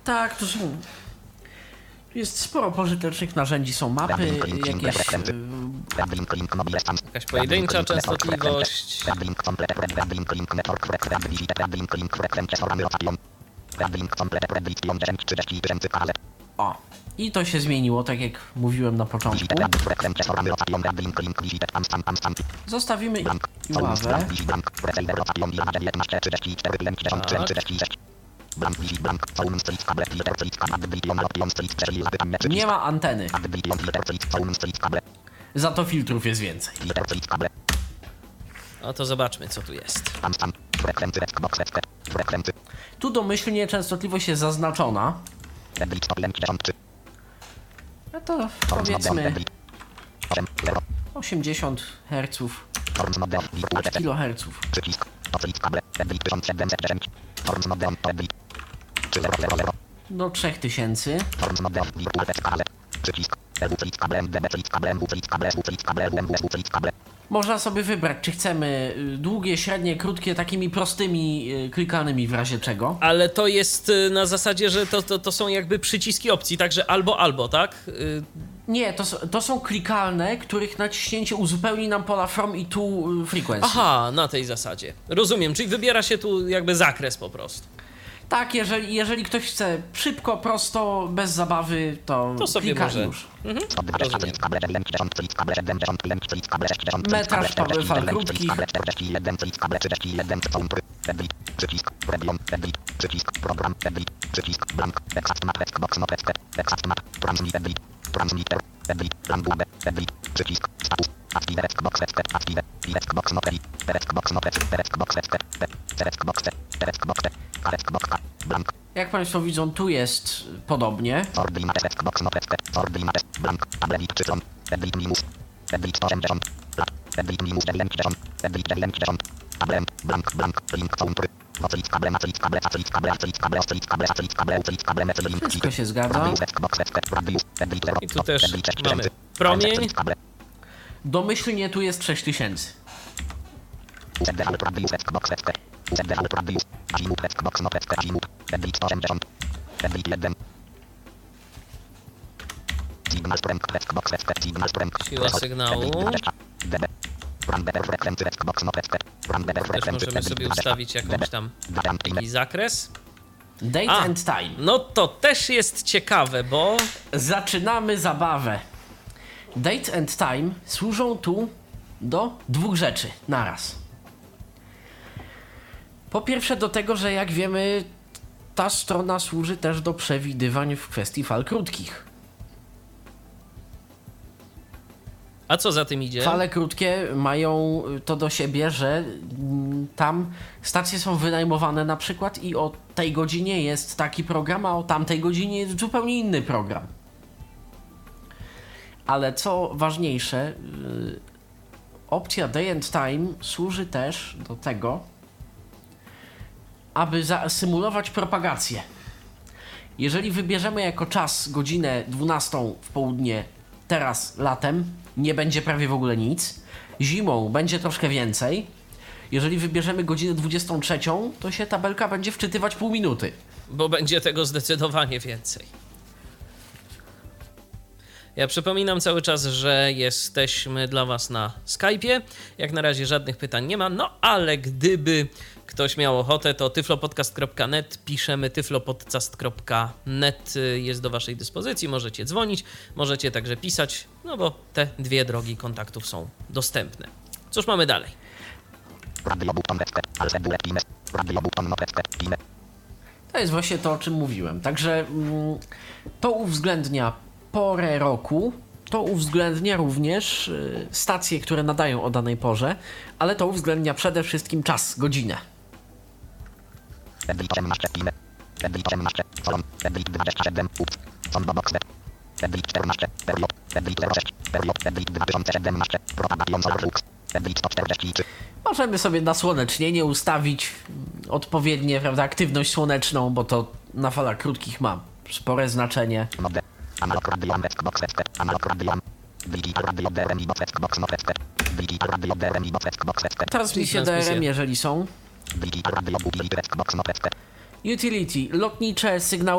Tak, to są... Tu jest sporo pożytecznych narzędzi, są mapy, jakieś... Jakaś pojedyncza częstotliwość. O, i to się zmieniło, tak jak mówiłem na początku. Zostawimy ławę. Nie ma anteny. Za to filtrów jest więcej. No to zobaczmy, co tu jest. Tu domyślnie częstotliwość jest zaznaczona. No to powiedzmy 80 Hz, kHz. Do 3000. Można sobie wybrać, czy chcemy długie, średnie, krótkie, takimi prostymi, klikalnymi w razie czego. Ale to jest na zasadzie, że to są jakby przyciski opcji, także albo, tak? Nie, to są klikalne, których naciśnięcie uzupełni nam pola from i to frequency. Aha, na tej zasadzie. Rozumiem, czyli wybiera się tu jakby zakres po prostu. Tak, jeżeli ktoś chce szybko, prosto, bez zabawy, to sobie może. Już. Rozumiem. Metraż fal krótkich. Jak Państwo widzą, tu jest podobnie. Wszystko się zgadza. I tu też mamy promień. Domyślnie tu jest 6000. Siła sygnału. Też możemy sobie ustawić jakąś tam taki zakres. Date and time. No to też jest ciekawe, bo... Zaczynamy zabawę. Date and time służą tu do dwóch rzeczy naraz. Po pierwsze do tego, że jak wiemy, ta strona służy też do przewidywań w kwestii fal krótkich. A co za tym idzie? Fale krótkie mają to do siebie, że tam stacje są wynajmowane na przykład i o tej godzinie jest taki program, a o tamtej godzinie jest zupełnie inny program. Ale co ważniejsze, opcja Day and Time służy też do tego, aby symulować propagację. Jeżeli wybierzemy jako czas godzinę 12 w południe, teraz latem nie będzie prawie w ogóle nic. Zimą będzie troszkę więcej. Jeżeli wybierzemy godzinę 23, to się tabelka będzie wczytywać pół minuty. Bo będzie tego zdecydowanie więcej. Ja przypominam cały czas, że jesteśmy dla Was na Skype'ie. Jak na razie żadnych pytań nie ma, no ale gdyby ktoś miał ochotę, to tyflopodcast.net, piszemy tyflopodcast.net jest do Waszej dyspozycji, możecie dzwonić, możecie także pisać, no bo te dwie drogi kontaktów są dostępne. Cóż mamy dalej? To jest właśnie to, o czym mówiłem. Także to uwzględnia porę roku, to uwzględnia również stacje, które nadają o danej porze, ale to uwzględnia przede wszystkim czas, godzinę. Możemy sobie na słonecznienie ustawić odpowiednie, prawda, aktywność słoneczną, bo to na falach krótkich ma spore znaczenie. Transmisje DRM, jeżeli są. Utility, lotnicze sygnały